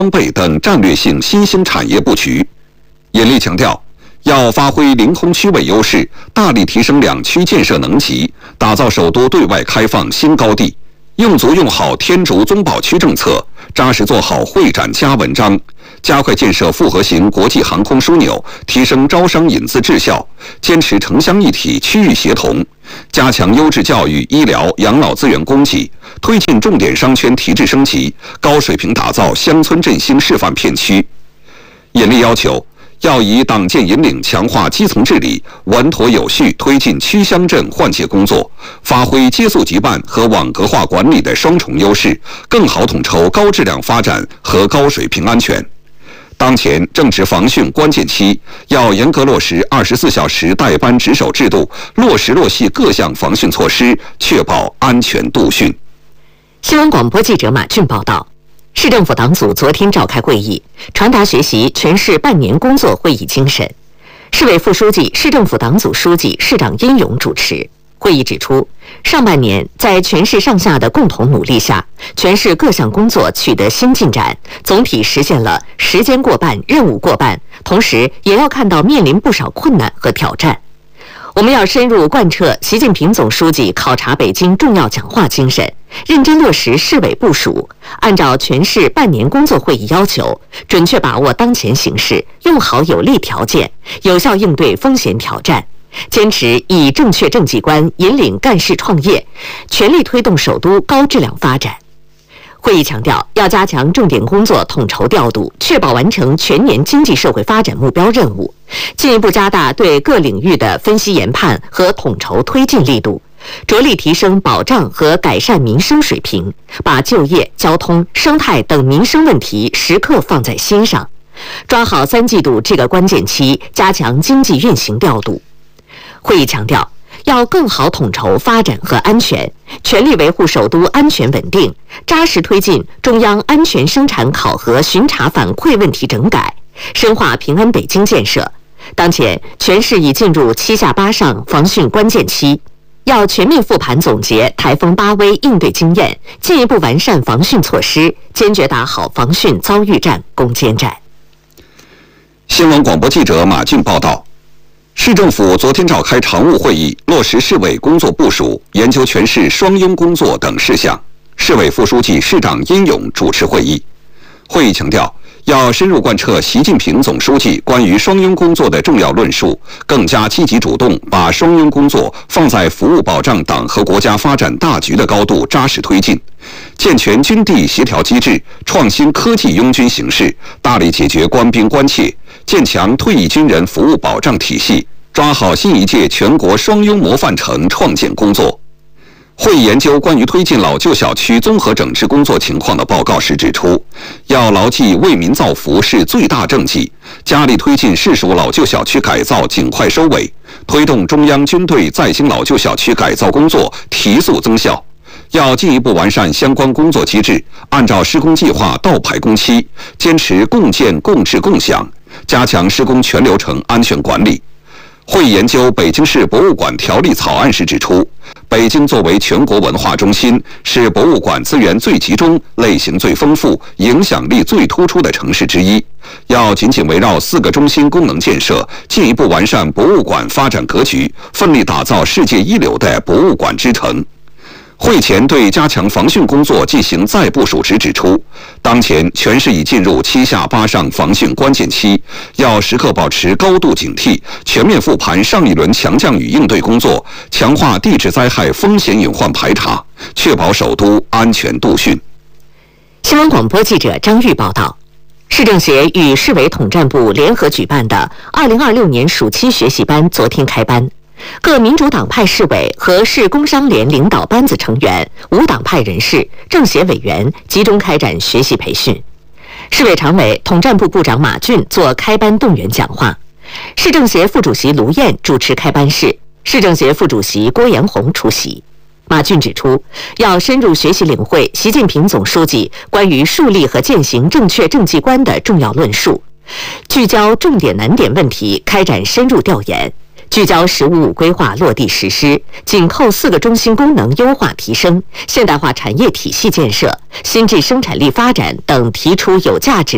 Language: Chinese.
装备等战略性新兴产业布局。尹力强调，要发挥临空区位优势，大力提升两区建设能级，打造首都对外开放新高地，用足用好天竺宗保区政策，扎实做好会展加文章，加快建设复合型国际航空枢纽，提升招商引资质效，坚持城乡一体、区域协同，加强优质教育、医疗、养老资源供给，推进重点商圈提质升级，高水平打造乡村振兴示范片区。尹力要求，要以党建引领强化基层治理，稳妥有序推进区乡镇换届工作，发挥接速集办和网格化管理的双重优势，更好统筹高质量发展和高水平安全。当前正值防汛关键期，要严格落实24小时带班值守制度，落实落细各项防汛措施，确保安全度汛。 新闻广播记者马俊报道。市政府党组昨天召开会议，传达学习全市半年工作会议精神。市委副书记、市政府党组书记、市长殷勇主持。会议指出，上半年在全市上下的共同努力下，全市各项工作取得新进展，总体实现了时间过半、任务过半，同时也要看到面临不少困难和挑战。我们要深入贯彻习近平总书记考察北京重要讲话精神，认真落实市委部署，按照全市半年工作会议要求，准确把握当前形势，用好有利条件，有效应对风险挑战，坚持以正确政绩观引领干事创业，全力推动首都高质量发展。会议强调，要加强重点工作统筹调度，确保完成全年经济社会发展目标任务，进一步加大对各领域的分析研判和统筹推进力度，着力提升保障和改善民生水平，把就业、交通、生态等民生问题时刻放在心上，抓好3季度这个关键期，加强经济运行调度。会议强调，要更好统筹发展和安全，全力维护首都安全稳定，扎实推进中央安全生产考核巡查反馈问题整改，深化平安北京建设。当前，全市已进入7下8上防汛关键期，要全面复盘总结台风8威应对经验，进一步完善防汛措施，坚决打好防汛遭遇战、攻坚战。 新闻广播记者马俊报道。市政府昨天召开常务会议，落实市委工作部署，研究全市双拥工作等事项。市委副书记、市长殷勇主持会议。会议强调，要深入贯彻习近平总书记关于双拥工作的重要论述，更加积极主动，把双拥工作放在服务保障党和国家发展大局的高度扎实推进，健全军地协调机制，创新科技拥军形势，大力解决官兵关切，建强退役军人服务保障体系，抓好新一届全国双拥模范城创建工作。会议研究关于推进老旧小区综合整治工作情况的报告时指出，要牢记为民造福是最大政绩，加力推进市属老旧小区改造尽快收尾，推动中央军队再兴老旧小区改造工作提速增效。要进一步完善相关工作机制，按照施工计划倒排工期，坚持共建共治共享，加强施工全流程安全管理。会议研究北京市博物馆条例草案时指出，北京作为全国文化中心，是博物馆资源最集中、类型最丰富、影响力最突出的城市之一。要紧紧围绕4个中心功能建设，进一步完善博物馆发展格局，奋力打造世界一流的博物馆之城。会前对加强防汛工作进行再部署时指出，当前全市已进入7下8上防汛关键期，要时刻保持高度警惕，全面复盘上一轮强降雨应对工作，强化地质灾害风险隐患排查，确保首都安全度汛。 新闻广播记者张玉报道。市政协与市委统战部联合举办的2026年暑期学习班昨天开班。各民主党派市委和市工商联领导班子成员、无党派人士、政协委员集中开展学习培训。市委常委、统战部部长马俊作开班动员讲话，市政协副主席卢燕主持开班式，市政协副主席郭延红出席。马俊指出，要深入学习领会习近平总书记关于树立和践行正确政绩观的重要论述，聚焦重点难点问题，开展深入调研。聚焦“十五五”规划落地实施，紧扣4个中心功能优化提升、现代化产业体系建设、新质生产力发展等提出有价值的